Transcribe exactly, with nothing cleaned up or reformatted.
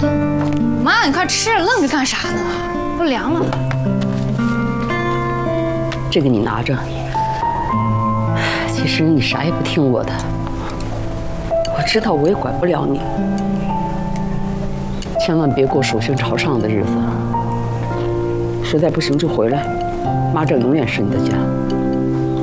妈，你快吃，愣着干啥呢？都凉了。 这个你拿着。其实你啥也不听我的，我知道我也管不了你。千万别过手心朝上的日子，实在不行就回来，妈这永远是你的家。